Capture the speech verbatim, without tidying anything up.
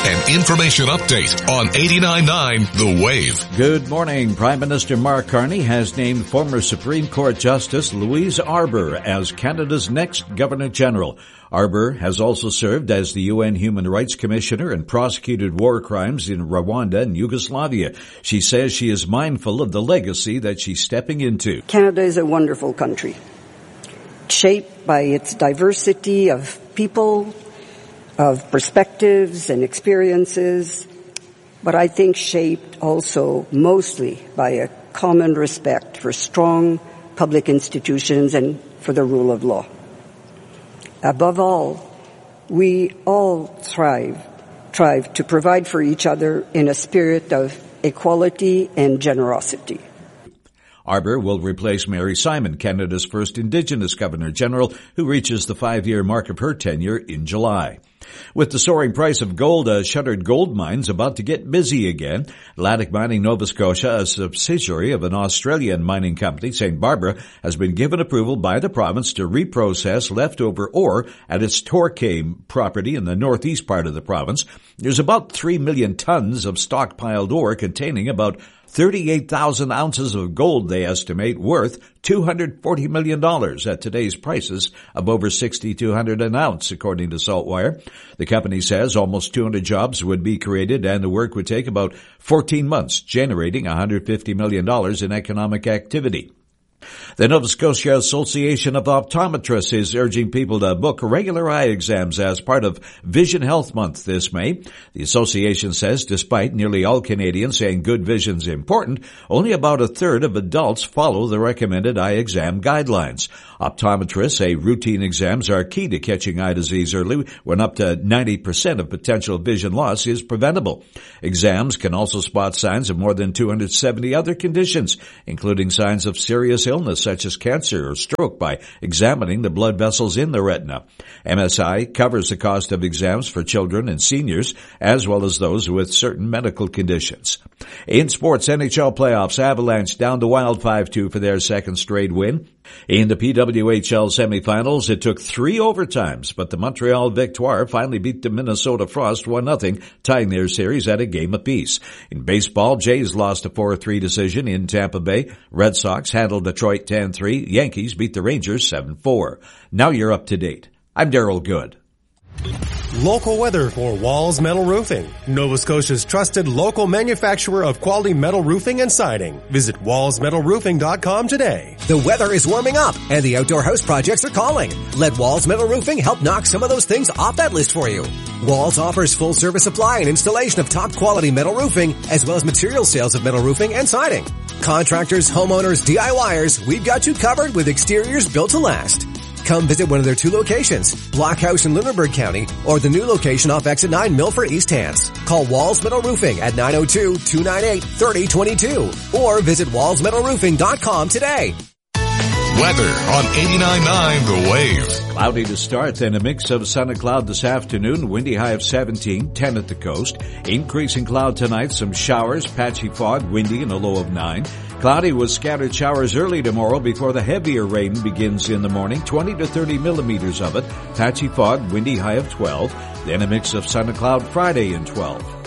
an information update on eighty-nine point nine The Wave. Good morning. Prime Minister Mark Carney has named former Supreme Court Justice Louise Arbour as Canada's next Governor-General. Arbour has also served as the U N Human Rights Commissioner and prosecuted war crimes in Rwanda and Yugoslavia. She says she is mindful of the legacy that she's stepping into. Canada is a wonderful country, shaped by its diversity of people, of perspectives and experiences, but I think shaped also mostly by a common respect for strong public institutions and for the rule of law. Above all, we all thrive, strive to provide for each other in a spirit of equality and generosity. Arbour will replace Mary Simon, Canada's first Indigenous Governor-General, who reaches the five-year mark of her tenure in July. With the soaring price of gold, a shuttered gold mine's about to get busy again. Atlantic Mining Nova Scotia, a subsidiary of an Australian mining company, Saint Barbara, has been given approval by the province to reprocess leftover ore at its Torquay property in the northeast part of the province. There's about three million tons of stockpiled ore containing about thirty-eight thousand ounces of gold, they estimate, worth two hundred forty million dollars at today's prices of over six thousand two hundred dollars an ounce, according to Saltwire. The company says almost two hundred jobs would be created and the work would take about fourteen months, generating one hundred fifty million dollars in economic activity. The Nova Scotia Association of Optometrists is urging people to book regular eye exams as part of Vision Health Month this May. The association says despite nearly all Canadians saying good vision is important, only about a third of adults follow the recommended eye exam guidelines. Optometrists say routine exams are key to catching eye disease early when up to ninety percent of potential vision loss is preventable. Exams can also spot signs of more than two hundred seventy other conditions, including signs of serious illness such as cancer or stroke by examining the blood vessels in the retina. M S I covers the cost of exams for children and seniors as well as those with certain medical conditions. In sports, N H L playoffs, Avalanche down to Wild five two for their second straight win. In the P W H L semifinals, it took three overtimes, but the Montreal Victoire finally beat the Minnesota Frost one nothing, tying their series at a game apiece. In baseball, Jays lost a four three decision in Tampa Bay. Red Sox handled Detroit ten three. Yankees beat the Rangers seven four. Now you're up to date. I'm Daryl Good. Local weather for Walls Metal Roofing, Nova Scotia's trusted local manufacturer of quality metal roofing and siding. Visit walls metal roofing dot com today. The weather is warming up and the outdoor house projects are calling. Let Walls Metal Roofing help knock some of those things off that list for you. Walls offers full service supply and installation of top quality metal roofing as well as material sales of metal roofing and siding. Contractors, homeowners, DIYers, we've got you covered with exteriors built to last. Come visit one of their two locations, Blockhouse in Lunenburg County or the new location off Exit nine Milford East Hants. Call Walls Metal Roofing at nine oh two, two nine eight, three oh two two or visit walls metal roofing dot com today. Weather on eighty-nine point nine The Wave. Cloudy to start, then a mix of sun and cloud this afternoon. Windy high of seventeen, ten at the coast. Increasing cloud tonight, some showers, patchy fog, windy and a low of nine. Cloudy with scattered showers early tomorrow before the heavier rain begins in the morning, twenty to thirty millimeters of it. Patchy fog, windy high of twelve. Then a mix of sun and cloud Friday and twelve.